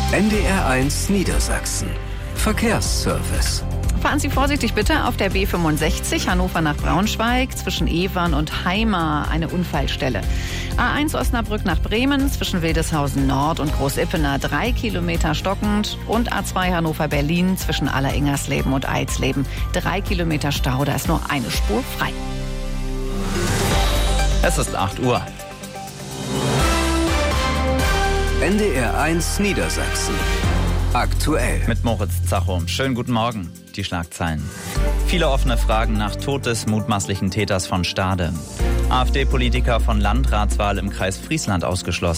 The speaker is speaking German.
NDR1 Niedersachsen. Verkehrsservice. Fahren Sie vorsichtig bitte auf der B65 Hannover nach Braunschweig zwischen Evern und Heimar eine Unfallstelle. A1 Osnabrück nach Bremen zwischen Wildeshausen Nord und Großippener 3 Kilometer stockend und A2 Hannover-Berlin zwischen Alleringersleben und Eisleben 3 Kilometer Stau, da ist nur eine Spur frei. Es ist 8 Uhr. NDR1 Niedersachsen. Aktuell. Mit Moritz Zacho. Schönen guten Morgen. Die Schlagzeilen. Viele offene Fragen nach Tod des mutmaßlichen Täters von Stade. AfD-Politiker von Landratswahl im Kreis Friesland ausgeschlossen.